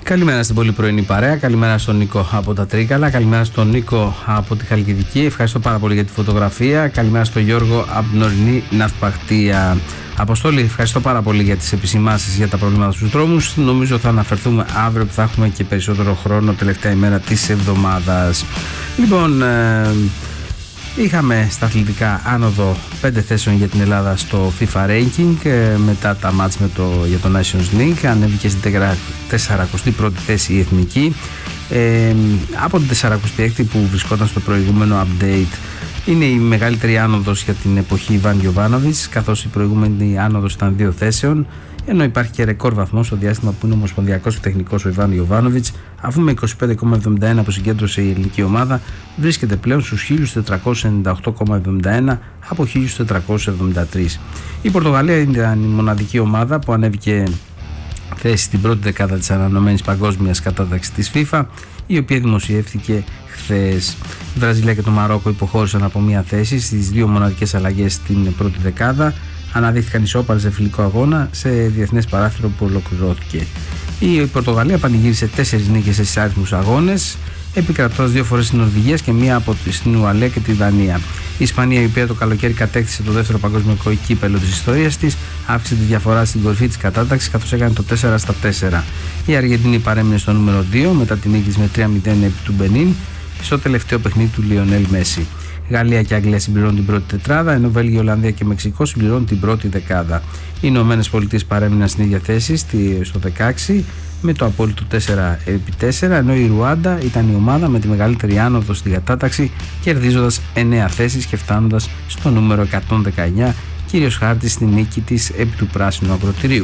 Καλημέρα στην πολύ πρωινή παρέα, καλημέρα στον Νίκο από τα Τρίκαλα, καλημέρα στον Νίκο από τη Χαλκιδική, ευχαριστώ πάρα πολύ για τη φωτογραφία, καλημέρα στον Γιώργο από την ορεινή ναυπακτία. Αποστόλη, ευχαριστώ πάρα πολύ για τις επισημάνσεις για τα προβλήματα στους δρόμους. Νομίζω θα αναφερθούμε αύριο που θα έχουμε και περισσότερο χρόνο, τελευταία ημέρα της εβδομάδας. Λοιπόν, είχαμε στα αθλητικά άνοδο 5 θέσεων για την Ελλάδα στο FIFA Ranking μετά τα μάτς για το Nations League. Ανέβηκε στην 41η θέση η Εθνική από την 46η που βρισκόταν στο προηγούμενο update. Είναι η μεγαλύτερη άνοδος για την εποχή Ιβάν Γιοβάνοβιτς, καθώς η προηγούμενη άνοδος ήταν 2 θέσεων, ενώ υπάρχει και ρεκόρ βαθμό στο διάστημα που είναι ομοσπονδιακός τεχνικός ο Ιβάν Γιοβάνοβιτς, αφού με 25,71 που συγκέντρωσε η ελληνική ομάδα βρίσκεται πλέον στους 1498,71 από 1473. Η Πορτογαλία ήταν η μοναδική ομάδα που ανέβηκε θέση στην πρώτη δεκάδα της ανανεωμένης παγκόσμιας κατάταξης της FIFA, η οποία δημοσιεύθηκε χθες. Η Βραζιλία και το Μαρόκο υποχώρησαν από μία θέση στις 2 μοναδικές αλλαγές στην πρώτη δεκάδα. Αναδείχθηκαν ισόπαλες σε φιλικό αγώνα σε διεθνές παράθυρο που ολοκληρώθηκε. Η Πορτογαλία πανηγύρισε 4 νίκες σε 4 άριθμους αγώνες, επικρατώντας 2 φορές στην Νορβηγία και μία από την Ουαλέ και τη Δανία. Η Ισπανία, η οποία το καλοκαίρι κατέκτησε το δεύτερο παγκόσμιο κύπελλο της ιστορίας της, αύξησε τη διαφορά στην κορυφή της κατάταξης καθώς έκανε το 4-4. Η Αργεντινή παρέμεινε στο νούμερο 2 μετά την νίκη με 3-0 επί του Μπενίν στο τελευταίο παιχνίδι του Λιονέλ Μέση. Γαλλία και Αγγλία συμπληρώνουν την πρώτη τετράδα, ενώ Βέλγιο, Ολλανδία και Μεξικό συμπληρώνουν την πρώτη δεκάδα. Οι Ηνωμένες Πολιτείες παρέμειναν στην ίδια θέση στο 16 με το απόλυτο 4x4, ενώ η Ρουάντα ήταν η ομάδα με τη μεγαλύτερη άνοδο στην κατάταξη, κερδίζοντας 9 θέσεις και φτάνοντας στο νούμερο 119, κύριος χάρτη στη νίκη της επί του πράσινου ακροτηρίου.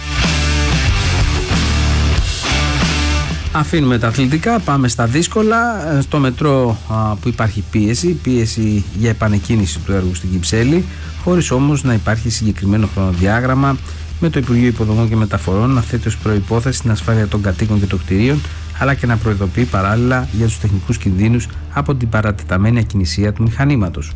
Αφήνουμε τα αθλητικά, πάμε στα δύσκολα. Στο μετρό που υπάρχει πίεση για επανεκκίνηση του έργου στην Κυψέλη, χωρίς όμως να υπάρχει συγκεκριμένο χρονοδιάγραμμα, με το Υπουργείο Υποδομών και Μεταφορών να θέτει ως προϋπόθεση την ασφάλεια των κατοίκων και των κτηρίων, αλλά και να προειδοποιεί παράλληλα για τους τεχνικούς κινδύνους από την παρατεταμένη ακινησία του μηχανήματος.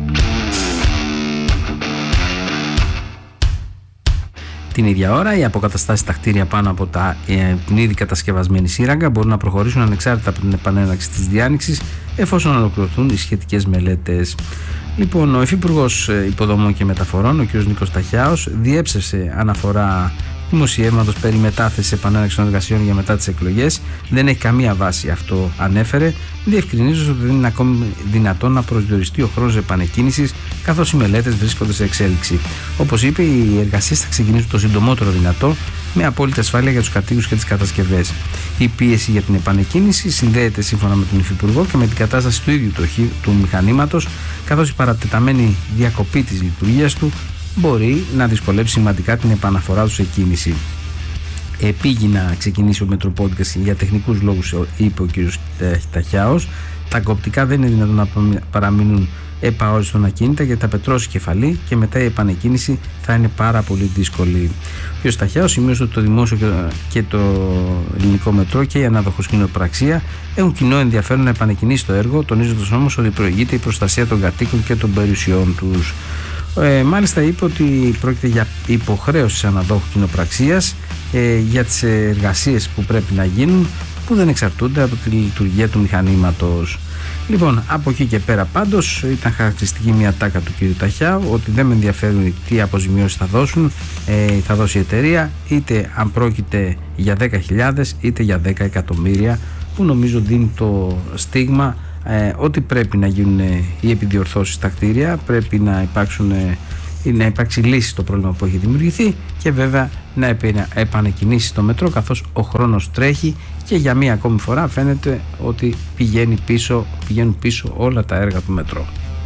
Την ίδια ώρα, οι αποκαταστάσεις στα κτίρια πάνω από την ήδη κατασκευασμένη σύραγγα μπορούν να προχωρήσουν ανεξάρτητα από την επανέναρξη της διάνοιξης, εφόσον ολοκληρωθούν οι σχετικές μελέτες. Λοιπόν, ο Υφυπουργός Υποδομών και Μεταφορών, ο κ. Νίκος Ταχιάος, διέψευσε αναφορά δημοσιεύματος περί μετάθεσης επανέναρξης των εργασιών για μετά τις εκλογές. Δεν έχει καμία βάση, αυτό ανέφερε, διευκρινίζοντας ότι δεν είναι ακόμη δυνατόν να προσδιοριστεί ο χρόνος επανεκκίνησης, καθώς οι μελέτες βρίσκονται σε εξέλιξη. Όπως είπε, οι εργασίες θα ξεκινήσουν το συντομότερο δυνατό, με απόλυτη ασφάλεια για τους κατοίκους και τις κατασκευές. Η πίεση για την επανεκκίνηση συνδέεται, σύμφωνα με τον Υφυπουργό, και με την κατάσταση του ίδιου του μηχανήματος, καθώς η παρατεταμένη διακοπή της λειτουργίας του μπορεί να δυσκολέψει σημαντικά την επαναφορά του σε κίνηση. Επήγει να ξεκινήσει ο Μετροπόντικας για τεχνικούς λόγους, είπε ο κ. Ταχιάος. Τα κοπτικά δεν είναι δυνατόν να παραμείνουν επαόριστον ακίνητα, γιατί θα πετρώσει κεφαλή και μετά η επανεκκίνηση θα είναι πάρα πολύ δύσκολη. Ο κ. Ταχιάος σημείωσε ότι το δημόσιο και το ελληνικό μετρό και η ανάδοχος κοινοπραξία έχουν κοινό ενδιαφέρον να επανεκκινήσει το έργο, τονίζοντας όμως ότι προηγείται η προστασία των κατοίκων και των περιουσιών τους. Μάλιστα είπε ότι πρόκειται για υποχρέωση της αναδόχου κοινοπραξίας για τις εργασίες που πρέπει να γίνουν, που δεν εξαρτούνται από τη λειτουργία του μηχανήματος. Λοιπόν, από εκεί και πέρα πάντως ήταν χαρακτηριστική μια τάκα του κ. Ταχιάου, ότι δεν με ενδιαφέρουν τι αποζημιώσεις θα δώσει η εταιρεία, είτε αν πρόκειται για 10.000 είτε για 10 εκατομμύρια, που νομίζω δίνει το στίγμα ότι πρέπει να γίνουν οι επιδιορθώσεις στα κτίρια, πρέπει να υπάρξει λύση στο πρόβλημα που έχει δημιουργηθεί και βέβαια να επανεκκινήσει το μετρό, καθώς ο χρόνος τρέχει και για μία ακόμη φορά φαίνεται ότι πηγαίνουν πίσω όλα τα έργα του μετρό.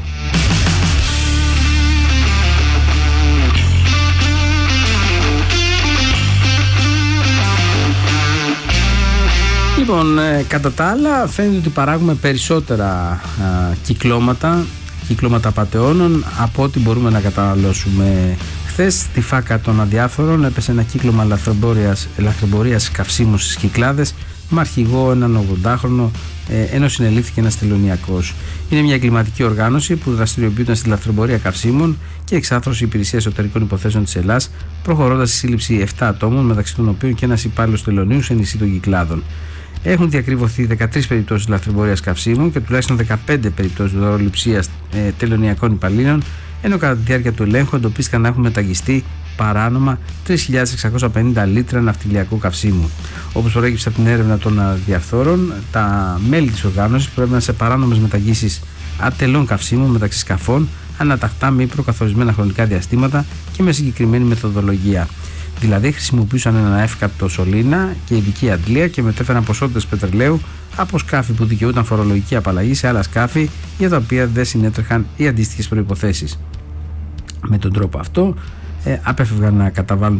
Λοιπόν, κατά τα άλλα φαίνεται ότι παράγουμε περισσότερα κυκλώματα πατεώνων από ό,τι μπορούμε να καταναλώσουμε. Χθες στη φάκα των αδιάφορων έπεσε ένα κύκλωμα λαθρεμπορίας καυσίμου στις Κυκλάδες με αρχηγό έναν 80χρονο, ενώ συνελήφθηκε ένας τελωνιακός. Είναι μια εγκληματική οργάνωση που δραστηριοποιούνταν στη λαθρεμπορία καυσίμων και εξάθρωση υπηρεσία εσωτερικών υποθέσεων της Ελλάδας, προχωρώντας στη σύλληψη 7 ατόμων, μεταξύ των οποίων και ένας υπάλληλος τελωνίου σε νησί των Κυκλάδων. Έχουν διακρύβωθεί 13 περιπτώσεις λαθρεμπορίας καυσίμων και τουλάχιστον 15 περιπτώσεις δωροληψίας τελωνιακών υπαλλήλων, ενώ κατά τη διάρκεια του ελέγχου εντοπίστηκαν να έχουν μεταγγιστεί παράνομα 3.650 λίτρα ναυτιλιακού καυσίμου. Όπως προέκυψε από την έρευνα των διαφθόρων, τα μέλη της οργάνωσης προέβαιναν σε παράνομες μεταγγίσεις ατελών καυσίμων μεταξύ σκαφών, αναταχτά μη προκαθορισμένα χρονικά διαστήματα και με συγκεκριμένη μεθοδολογία. Δηλαδή, χρησιμοποιούσαν ένα εύκαπτο σωλήνα και ειδική αντλία και μετέφεραν ποσότητες πετρελαίου από σκάφη που δικαιούταν φορολογική απαλλαγή σε άλλα σκάφη για τα οποία δεν συνέτρεχαν οι αντίστοιχες προϋποθέσεις. Με τον τρόπο αυτό, απέφευγαν να καταβάλουν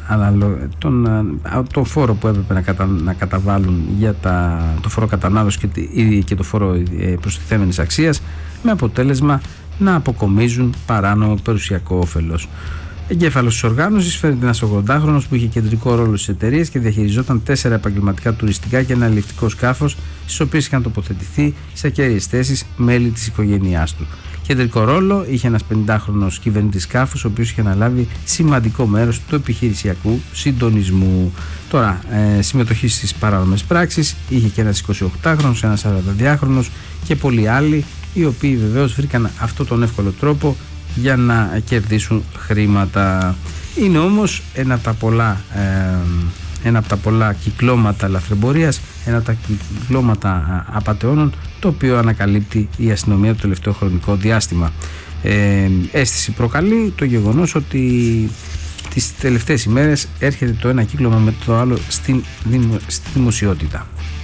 τον φόρο που έπρεπε να καταβάλουν για το φόρο κατανάλωση και το φόρο προστιθέμενης αξίας, με αποτέλεσμα να αποκομίζουν παράνομο περιουσιακό όφελος. Εγκέφαλος της οργάνωσης φαίνεται ένας 80χρονος που είχε κεντρικό ρόλο στις εταιρείες και διαχειριζόταν 4 επαγγελματικά τουριστικά και ένα αλλιευτικό σκάφος, στις οποίες είχαν τοποθετηθεί σε κέρδιες θέσεις μέλη της οικογένειάς του. Κεντρικό ρόλο είχε ένας 50χρονος κυβερνήτης σκάφους, ο οποίος είχε αναλάβει σημαντικό μέρος του επιχειρησιακού συντονισμού. Τώρα, συμμετοχή στις παράνομες πράξεις είχε και ένας 28χρονος, ένας 42χρονος και πολλοί άλλοι, οι οποίοι βεβαίως βρήκαν αυτόν τον εύκολο τρόπο για να κερδίσουν χρήματα. Είναι όμως ένα από τα πολλά κυκλώματα λαθρεμπορίας, ένα από τα κυκλώματα απατεώνων, το οποίο ανακαλύπτει η αστυνομία το τελευταίο χρονικό διάστημα. Αίσθηση προκαλεί το γεγονός ότι τις τελευταίες ημέρες έρχεται το ένα κύκλωμα με το άλλο στη δημοσιότητα.